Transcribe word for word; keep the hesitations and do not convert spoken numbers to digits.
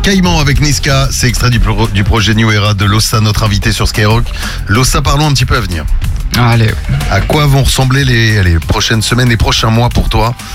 Caïman avec Niska, c'est extrait du, pro- du projet New Era de Lossa, notre invité sur Skyrock. Lossa, parlons un petit peu à venir. Allez. À quoi vont ressembler les, les prochaines semaines, les prochains mois pour toi ?